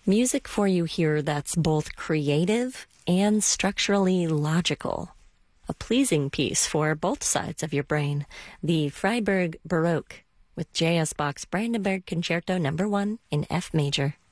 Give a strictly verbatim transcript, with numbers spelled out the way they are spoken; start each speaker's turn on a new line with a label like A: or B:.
A: Music for you here that's both creative and structurally logical. A pleasing piece for both sides of your brain, the Freiburg Baroque with J S. Bach's Brandenburg Concerto Number One in F major.